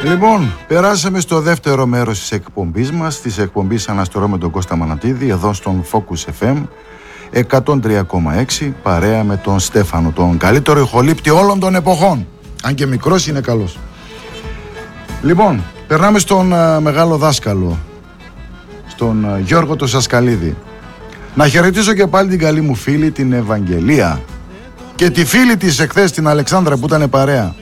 Λοιπόν, περάσαμε στο δεύτερο μέρος της εκπομπής μας, της εκπομπής Αναστορώ με τον Κώστα Μανατίδη, εδώ στον Focus FM 103,6, παρέα με τον Στέφανο, τον καλύτερο ηχολήπτη όλων των εποχών. Αν και μικρός είναι καλός. Λοιπόν, περνάμε στον μεγάλο δάσκαλο, στον Γιώργο το Σασκαλίδη. Να χαιρετήσω και πάλι την καλή μου φίλη, την Ευαγγελία, και τη φίλη της εχθές, την Αλεξάνδρα, που ήταν παρέα.